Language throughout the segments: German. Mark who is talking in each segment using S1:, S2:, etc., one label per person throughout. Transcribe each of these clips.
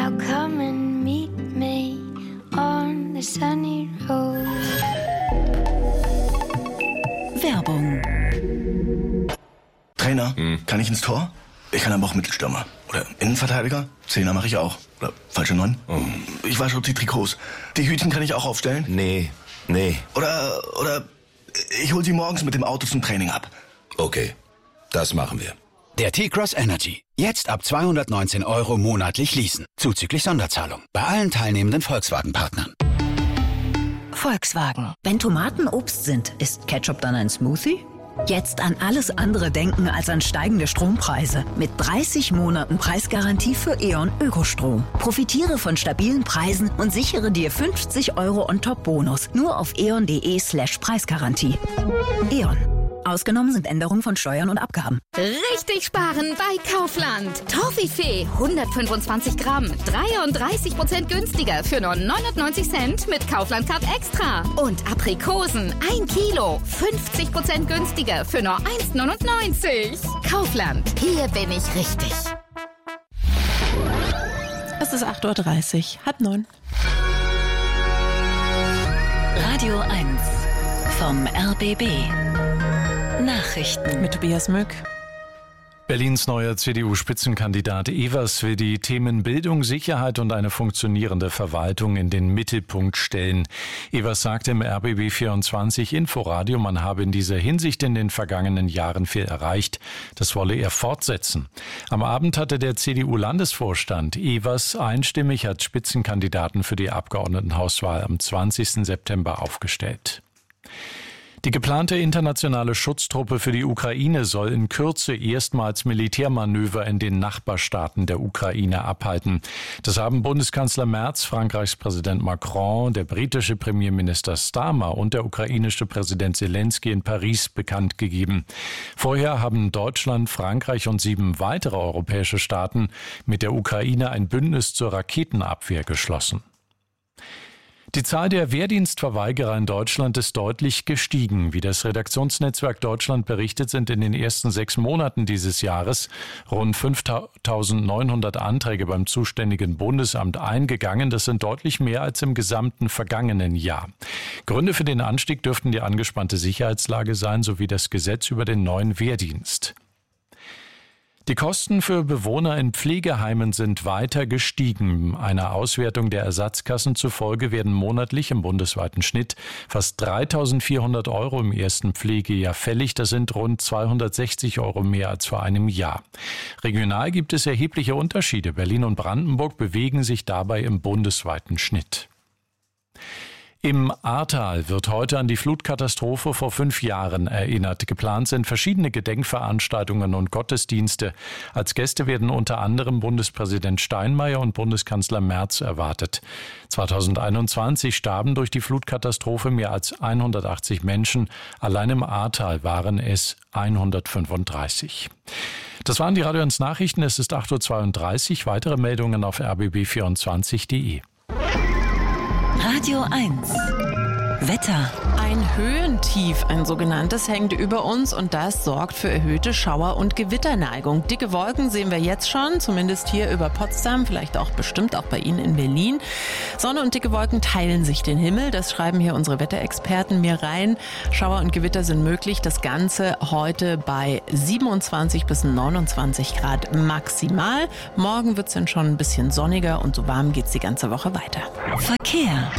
S1: Now come and meet me on the sunny road.
S2: Werbung.
S3: Trainer, kann ich ins Tor? Ich kann aber auch Mittelstürmer. Oder Innenverteidiger? Zehner mache ich auch. Oder falsche 9? Ich wasche die Trikots. Die Hütchen kann ich auch aufstellen?
S4: Nee.
S3: Oder ich hol sie morgens mit dem Auto zum Training ab.
S4: Okay, das machen wir.
S5: Der T-Cross Energy. Jetzt ab 219 € monatlich leasen. Zuzüglich Sonderzahlung. Bei allen teilnehmenden Volkswagen-Partnern.
S2: Volkswagen. Wenn Tomaten Obst sind, ist Ketchup dann ein Smoothie? Jetzt an alles andere denken als an steigende Strompreise. Mit 30 Monaten Preisgarantie für E.ON Ökostrom. Profitiere von stabilen Preisen und sichere dir 50 € on top Bonus. Nur auf eon.de/Preisgarantie. E.ON. Ausgenommen sind Änderungen von Steuern und Abgaben.
S6: Richtig sparen bei Kaufland. Toffifee 125 Gramm, 33% günstiger für nur 99 Cent mit Kaufland Card Extra. Und Aprikosen 1 Kilo, 50% günstiger für nur 1,99. Kaufland, hier bin ich richtig.
S7: Es ist 8:30 Uhr, 8:30.
S2: Radio 1 vom RBB. Nachrichten
S7: Mit Tobias Mück.
S8: Berlins neuer CDU-Spitzenkandidat Evers will die Themen Bildung, Sicherheit und eine funktionierende Verwaltung in den Mittelpunkt stellen. Evers sagte im RBB 24 Inforadio, man habe in dieser Hinsicht in den vergangenen Jahren viel erreicht. Das wolle er fortsetzen. Am Abend hatte der CDU-Landesvorstand Evers einstimmig als Spitzenkandidaten für die Abgeordnetenhauswahl am 20. September aufgestellt. Die geplante internationale Schutztruppe für die Ukraine soll in Kürze erstmals Militärmanöver in den Nachbarstaaten der Ukraine abhalten. Das haben Bundeskanzler Merz, Frankreichs Präsident Macron, der britische Premierminister Starmer und der ukrainische Präsident Zelensky in Paris bekannt gegeben. Vorher haben Deutschland, Frankreich und 7 weitere europäische Staaten mit der Ukraine ein Bündnis zur Raketenabwehr geschlossen. Die Zahl der Wehrdienstverweigerer in Deutschland ist deutlich gestiegen. Wie das Redaktionsnetzwerk Deutschland berichtet, sind in den ersten 6 Monaten dieses Jahres rund 5.900 Anträge beim zuständigen Bundesamt eingegangen. Das sind deutlich mehr als im gesamten vergangenen Jahr. Gründe für den Anstieg dürften die angespannte Sicherheitslage sein, sowie das Gesetz über den neuen Wehrdienst. Die Kosten für Bewohner in Pflegeheimen sind weiter gestiegen. Einer Auswertung der Ersatzkassen zufolge werden monatlich im bundesweiten Schnitt fast 3.400 € im ersten Pflegejahr fällig. Das sind rund 260 € mehr als vor einem Jahr. Regional gibt es erhebliche Unterschiede. Berlin und Brandenburg bewegen sich dabei im bundesweiten Schnitt. Im Ahrtal wird heute an die Flutkatastrophe vor 5 Jahren erinnert. Geplant sind verschiedene Gedenkveranstaltungen und Gottesdienste. Als Gäste werden unter anderem Bundespräsident Steinmeier und Bundeskanzler Merz erwartet. 2021 starben durch die Flutkatastrophe mehr als 180 Menschen. Allein im Ahrtal waren es 135. Das waren die Radio 1 Nachrichten. Es ist 8:32 Uhr. Weitere Meldungen auf rbb24.de.
S2: Radio 1 Wetter.
S7: Ein Höhentief, ein sogenanntes, hängt über uns und das sorgt für erhöhte Schauer- und Gewitterneigung. Dicke Wolken sehen wir jetzt schon, zumindest hier über Potsdam, vielleicht auch bestimmt auch bei Ihnen in Berlin. Sonne und dicke Wolken teilen sich den Himmel, das schreiben hier unsere Wetterexperten mir rein. Schauer und Gewitter sind möglich, das Ganze heute bei 27 bis 29 Grad maximal. Morgen wird es dann schon ein bisschen sonniger und so warm geht es die ganze Woche weiter.
S2: Verkehr.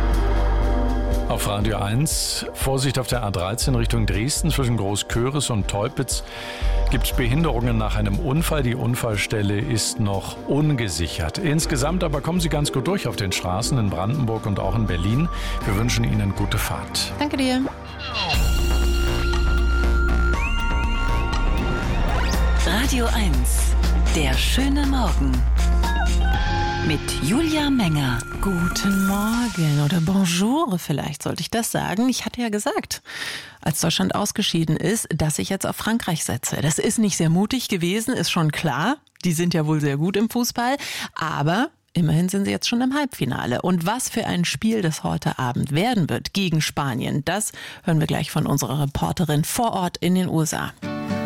S8: Auf Radio 1, Vorsicht auf der A13 Richtung Dresden zwischen Großköris und Teupitz gibt es Behinderungen nach einem Unfall. Die Unfallstelle ist noch ungesichert. Insgesamt aber kommen Sie ganz gut durch auf den Straßen in Brandenburg und auch in Berlin. Wir wünschen Ihnen gute Fahrt.
S7: Danke dir.
S2: Radio 1, der schöne Morgen. Mit Julia Menger.
S7: Guten Morgen oder Bonjour, vielleicht sollte ich das sagen. Ich hatte ja gesagt, als Deutschland ausgeschieden ist, dass ich jetzt auf Frankreich setze. Das ist nicht sehr mutig gewesen, ist schon klar. Die sind ja wohl sehr gut im Fußball, aber immerhin sind sie jetzt schon im Halbfinale. Und was für ein Spiel das heute Abend werden wird gegen Spanien, das hören wir gleich von unserer Reporterin vor Ort in den USA.